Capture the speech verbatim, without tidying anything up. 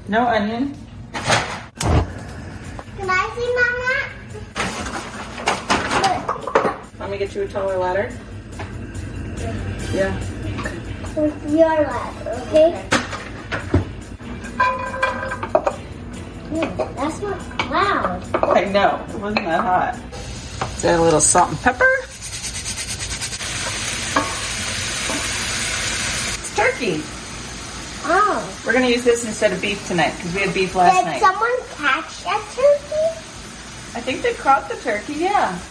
No onion. Can I see, Mama? Let me get you a taller ladder. Yeah. With your ladder, okay? Mm, that's not loud. I know. It wasn't that hot. Is that a little salt and pepper? It's turkey. Oh. We're going to use this instead of beef tonight because we had beef last Did night. someone catch that turkey? I think they caught the turkey, yeah.